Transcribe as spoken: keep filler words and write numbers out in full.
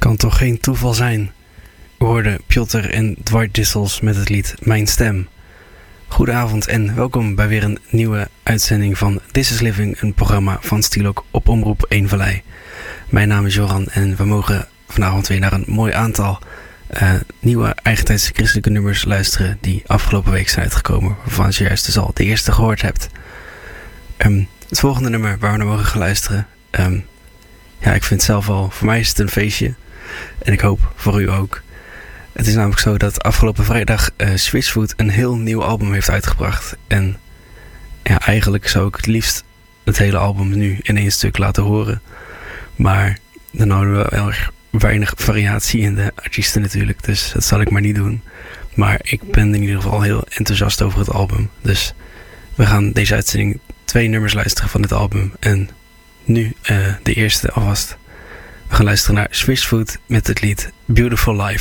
Kan toch geen toeval zijn? We hoorden Piotr en Dwight Dissels met het lied Mijn Stem. Goedenavond en welkom bij weer een nieuwe uitzending van This is Living, een programma van Stielok op Omroep Eemvallei. Mijn naam is Joran en we mogen vanavond weer naar een mooi aantal uh, nieuwe eigentijdse christelijke nummers luisteren die afgelopen week zijn uitgekomen, waarvan je juist dus al de eerste gehoord hebt. Um, het volgende nummer waar we naar mogen gaan luisteren, um, ja, ik vind het zelf al, voor mij is het een feestje en ik hoop voor u ook. Het is namelijk zo dat afgelopen vrijdag uh, Switchfoot een heel nieuw album heeft uitgebracht. En ja, eigenlijk zou ik het liefst het hele album nu in één stuk laten horen. Maar dan houden we wel erg weinig variatie in de artiesten natuurlijk. Dus dat zal ik maar niet doen. Maar ik ben in ieder geval heel enthousiast over het album. Dus we gaan deze uitzending twee nummers luisteren van dit album. En nu uh, de eerste alvast. We gaan luisteren naar Switchfoot met het lied Beautiful Life.